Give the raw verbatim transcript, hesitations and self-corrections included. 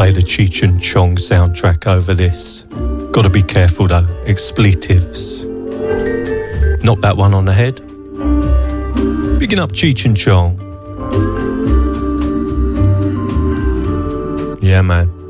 play the Cheech and Chong soundtrack over this. Gotta be careful though, expletives. Knock that one on the head. Picking up Cheech and Chong. Yeah, man.